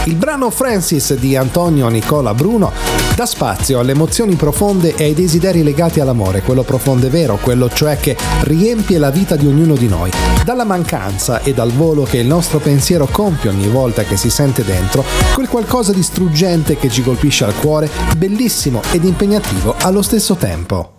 Il brano Francis di Antonio Nicola Bruno dà spazio alle emozioni profonde e ai desideri legati all'amore, quello profondo e vero, quello cioè che riempie la vita di ognuno di noi. Dalla mancanza e dal volo che il nostro pensiero compie ogni volta che si sente dentro, quel qualcosa di struggente che ci colpisce al cuore, bellissimo ed impegnativo allo stesso tempo.